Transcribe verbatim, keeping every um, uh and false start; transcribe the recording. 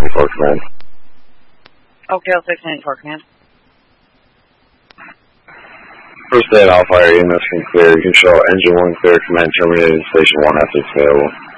ninety-four command. Okay, L six ninety-four command. First day at Alpha Air, E M S can clear. You can show engine one clear, command terminated, station one, F six available.